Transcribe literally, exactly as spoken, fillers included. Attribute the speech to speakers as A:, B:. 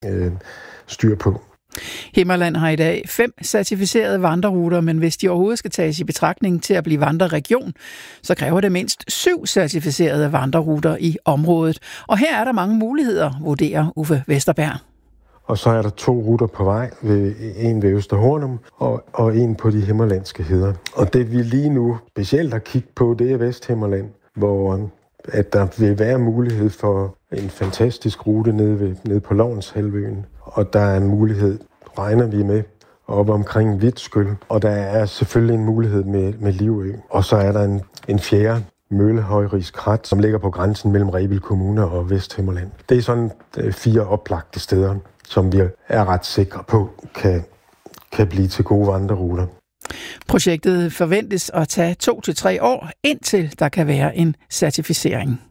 A: øh, styr på.
B: Himmerland har i dag fem certificerede vandreruter, men hvis de overhovedet skal tages i betragtning til at blive vandreregion, så kræver det mindst syv certificerede vandreruter i området. Og her er der mange muligheder, vurderer Uffe Vesterberg.
A: Og så er der to ruter på vej, en ved Østerhornum og, og en på de himmerlandske heder. Og det vi lige nu specielt har kigget på, det er Vesthimmerland, hvor at der vil være mulighed for en fantastisk rute nede, ved, nede på Lovnshalvøen. Og der er en mulighed, regner vi med, op omkring Vitskøl. Og der er selvfølgelig en mulighed med, med Livø. Og så er der en, en fjerde, Møllehøjrigs Krat, som ligger på grænsen mellem Rebild Kommune og Vesthimmerland. Det er sådan fire oplagte steder, som vi er ret sikre på kan, kan blive til gode vandreruter.
B: Projektet forventes at tage to til tre år, indtil der kan være en certificering.